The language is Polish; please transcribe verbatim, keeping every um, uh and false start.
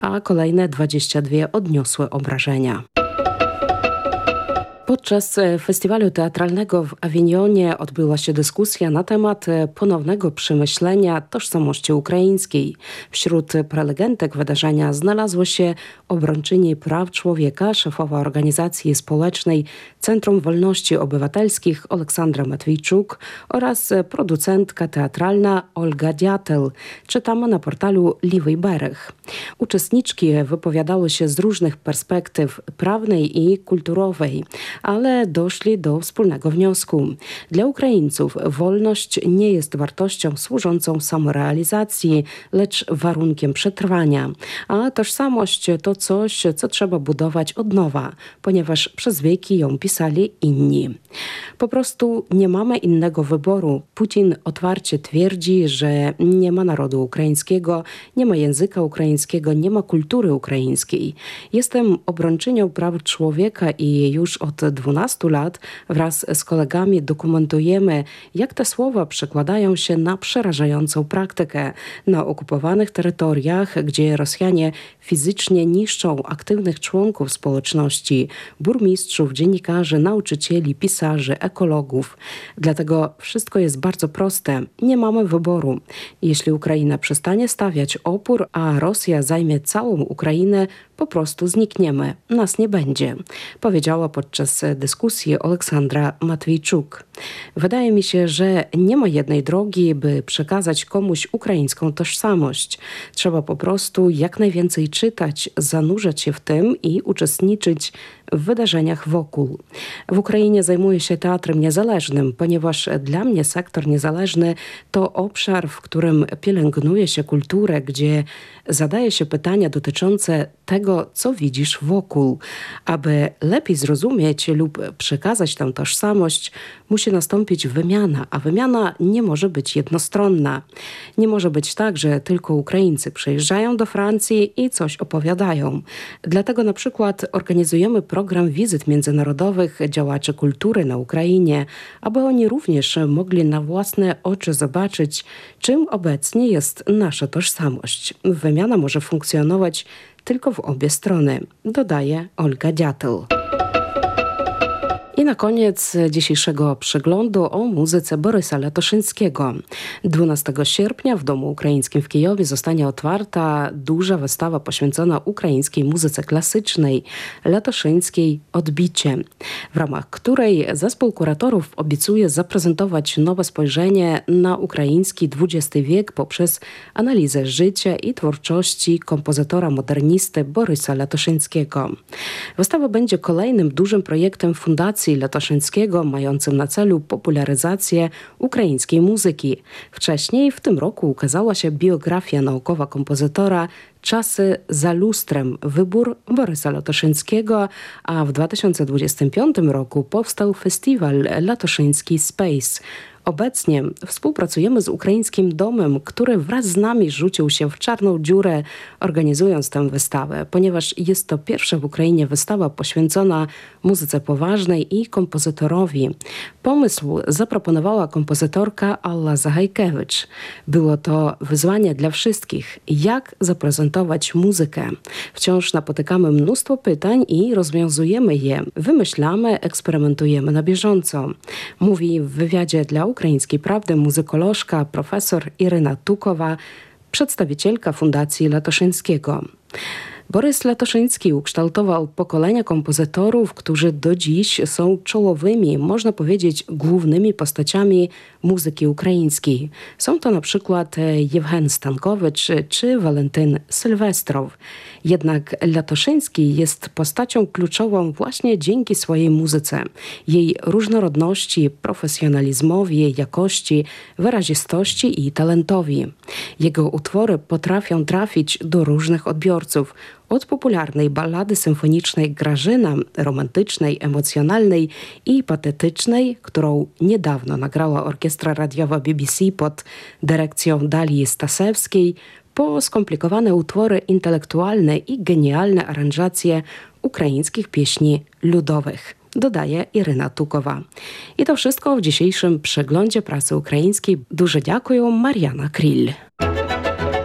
a kolejne dwadzieścia dwa odniosły obrażenia. Podczas festiwalu teatralnego w Awinionie odbyła się dyskusja na temat ponownego przemyślenia tożsamości ukraińskiej. Wśród prelegentek wydarzenia znalazło się obrończyni praw człowieka, szefowa organizacji społecznej Centrum Wolności Obywatelskich Aleksandra Matwijczuk oraz producentka teatralna Olga Diatel. Czytamy na portalu Liwy Bereg. Uczestniczki wypowiadały się z różnych perspektyw prawnej i kulturowej, ale doszli do wspólnego wniosku. Dla Ukraińców wolność nie jest wartością służącą samorealizacji, lecz warunkiem przetrwania. A tożsamość to coś, co trzeba budować od nowa, ponieważ przez wieki ją pisali inni. Po prostu nie mamy innego wyboru. Putin otwarcie twierdzi, że nie ma narodu ukraińskiego, nie ma języka ukraińskiego, nie ma kultury ukraińskiej. Jestem obrończynią praw człowieka i już od dwunastu lat wraz z kolegami dokumentujemy, jak te słowa przekładają się na przerażającą praktykę. Na okupowanych terytoriach, gdzie Rosjanie fizycznie niszczą aktywnych członków społeczności, burmistrzów, dziennikarzy, nauczycieli, pisarzy, ekologów. Dlatego wszystko jest bardzo proste. Nie mamy wyboru. Jeśli Ukraina przestanie stawiać opór, a Rosja zajmie całą Ukrainę, po prostu znikniemy. Nas nie będzie, powiedziała podczas dyskusji Aleksandra Matwijczuk. Wydaje mi się, że nie ma jednej drogi, by przekazać komuś ukraińską tożsamość. Trzeba po prostu jak najwięcej czytać, zanurzać się w tym i uczestniczyć w wydarzeniach wokół. W Ukrainie zajmuję się teatrem niezależnym, ponieważ dla mnie sektor niezależny to obszar, w którym pielęgnuje się kulturę, gdzie zadaje się pytania dotyczące tego, co widzisz wokół. Aby lepiej zrozumieć lub przekazać tę tożsamość, musi nastąpić wymiana, a wymiana nie może być jednostronna. Nie może być tak, że tylko Ukraińcy przyjeżdżają do Francji i coś opowiadają. Dlatego na przykład organizujemy program wizyt międzynarodowych działaczy kultury na Ukrainie, aby oni również mogli na własne oczy zobaczyć, czym obecnie jest nasza tożsamość. Wymiana może funkcjonować tylko w obie strony, dodaje Olga Diatel. I na koniec dzisiejszego przeglądu o muzyce Borysa Latoszyńskiego. dwunastego sierpnia w Domu Ukraińskim w Kijowie zostanie otwarta duża wystawa poświęcona ukraińskiej muzyce klasycznej, Latoszyńskiej Odbicie, w ramach której zespół kuratorów obiecuje zaprezentować nowe spojrzenie na ukraiński dwudziesty wiek poprzez analizę życia i twórczości kompozytora modernisty Borysa Latoszyńskiego. Wystawa będzie kolejnym dużym projektem Fundacji Latoszyńskiego, mającym na celu popularyzację ukraińskiej muzyki. Wcześniej w tym roku ukazała się biografia naukowa kompozytora Czasy za lustrem. Wybór Borysa Latoszyńskiego, a w dwa tysiące dwudziestym piątym roku powstał festiwal Latoszyński Space. Obecnie współpracujemy z ukraińskim domem, który wraz z nami rzucił się w czarną dziurę, organizując tę wystawę, ponieważ jest to pierwsza w Ukrainie wystawa poświęcona muzyce poważnej i kompozytorowi. Pomysł zaproponowała kompozytorka Alla Zagajkiewicz. Było to wyzwanie dla wszystkich, jak zaprezentować muzykę. Wciąż napotykamy mnóstwo pytań i rozwiązujemy je. Wymyślamy, eksperymentujemy na bieżąco. Mówi w wywiadzie dla Ukraińskiej Prawdy muzykolożka profesor Iryna Tukowa, przedstawicielka Fundacji Latoszyńskiego. Borys Latoszyński ukształtował pokolenia kompozytorów, którzy do dziś są czołowymi, można powiedzieć głównymi postaciami muzyki ukraińskiej. Są to na przykład Jewgen Stankowicz czy Walentyn Sylwestrow. Jednak Latoszyński jest postacią kluczową właśnie dzięki swojej muzyce, jej różnorodności, profesjonalizmowi, jakości, wyrazistości i talentowi. Jego utwory potrafią trafić do różnych odbiorców, od popularnej ballady symfonicznej Grażyna, romantycznej, emocjonalnej i patetycznej, którą niedawno nagrała orkiestra radiowa B B C pod dyrekcją Dalii Stasewskiej, po skomplikowane utwory intelektualne i genialne aranżacje ukraińskich pieśni ludowych, dodaje Iryna Tukowa. I to wszystko w dzisiejszym przeglądzie prasy ukraińskiej. Duże dziękuję, Mariana Krill.